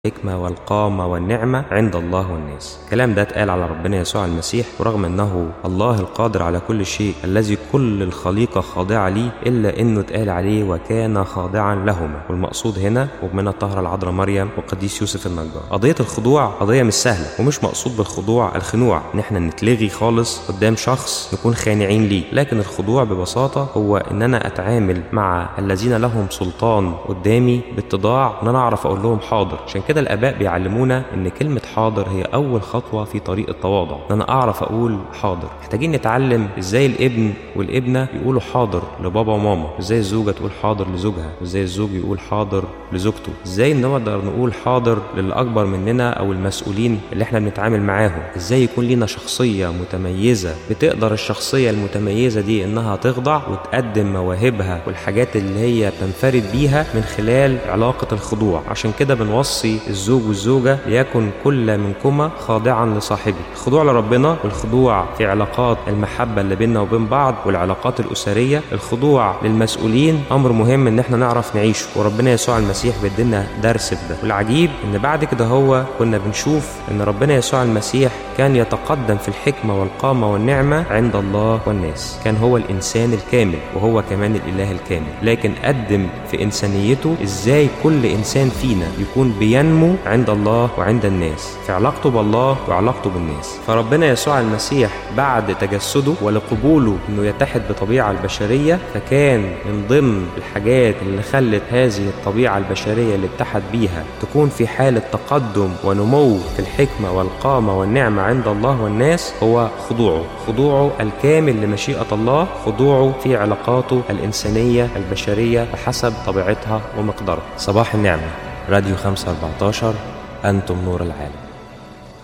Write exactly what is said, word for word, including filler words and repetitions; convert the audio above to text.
الحكمة والقامة والنعمة عند الله والناس. الكلام ده اتقال على ربنا يسوع المسيح، ورغم انه الله القادر على كل شيء الذي كل الخليقة خاضعة ليه، الا انه اتقال عليه وكان خاضعا لهما. والمقصود هنا ومن الطاهرة العذراء مريم وقديس يوسف النجار. قضية الخضوع قضية مش سهلة، ومش مقصود بالخضوع الخنوع ان احنا نتلغي خالص قدام شخص نكون خانعين ليه، لكن الخضوع ببساطة هو ان انا اتعامل مع الذين لهم سلطان قدامي باتضاع، ان انا اعرف اقول لهم حاضر. عشان كده الآباء بيعلمونا إن كلمة حاضر هي أول خطوة في طريق التواضع، إن أنا أعرف أقول حاضر. محتاجين نتعلم إزاي الابن والابنة يقولوا حاضر لبابا وماما، إزاي الزوجة تقول حاضر لزوجها، إزاي الزوج يقول حاضر لزوجته، إزاي نقدر نقول حاضر للي أكبر مننا أو المسؤولين اللي إحنا بنتعامل معاهم، إزاي يكون لنا شخصية متميزة بتقدر الشخصية المتميزة دي إنها تخضع وتقدم مواهبها والحاجات اللي هي تنفرد بيها من خلال علاقة الخضوع. عشان كده بنوصي الزوج والزوجة ليكن كل منكما خاضعا لصاحبه. الخضوع لربنا والخضوع في علاقات المحبة اللي بيننا وبين بعض والعلاقات الأسرية، الخضوع للمسؤولين أمر مهم إن احنا نعرف نعيشه، وربنا يسوع المسيح بيدينا درس بده. والعجيب إن بعد كده هو كنا بنشوف إن ربنا يسوع المسيح كان يتقدم في الحكمة والقامة والنعمة عند الله والناس. كان هو الإنسان الكامل وهو كمان الإله الكامل، لكن قدم في إنسانيته إزاي كل إنسان فينا يكون بينمو عند الله وعند الناس في علاقته بالله وعلاقته بالناس. فربنا يسوع المسيح بعد تجسده ولقبوله انه يتحد بطبيعة البشرية، فكان من ضمن الحاجات اللي خلت هذه الطبيعة البشرية اللي اتحد بيها تكون في حالة تقدم ونمو في الحكمة والقامة والنعمة عند الله والناس هو خضوعه، خضوعه الكامل لمشيئة الله، خضوعه في علاقاته الإنسانية البشرية بحسب طبيعتها ومقدارها. صباح النعمة. راديو خمسة أربعتاشر، أنتم نور العالم.